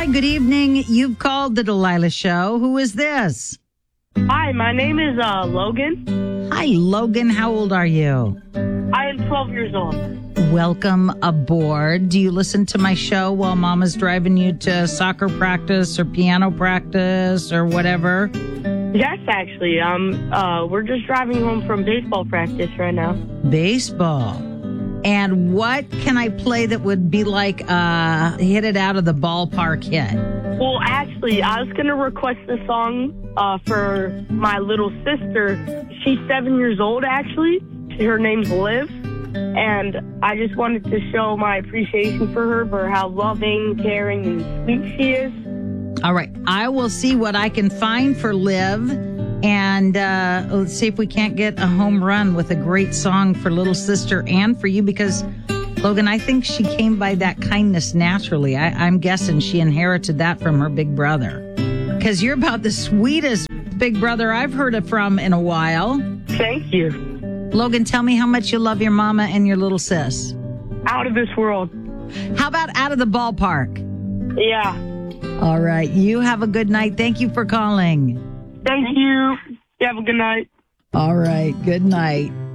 Hi, good evening. You've called the Delilah Show. Who is this? Hi, my name is Logan. Hi, Logan. How old are you? I am 12 years old. Welcome aboard. Do you listen to my show while Mama's driving you to soccer practice or piano practice or whatever? Yes, actually. We're just driving home from baseball practice right now. Baseball. And what can I play that would be like hit it out of the ballpark hit? Well, actually, I was going to request a song for my little sister. She's 7 years old, actually. Her name's Liv. And I just wanted to show my appreciation for how loving, caring, and sweet she is. All right. I will see what I can find for Liv. And let's see if we can't get a home run with a great song for little sister and for you. Because, Logan, I think she came by that kindness naturally. I'm guessing she inherited that from her big brother. Because you're about the sweetest big brother I've heard it from in a while. Thank you. Logan, tell me how much you love your mama and your little sis. Out of this world. How about out of the ballpark? Yeah. All right. You have a good night. Thank you for calling. Thank you. You have a good night. All right. Good night.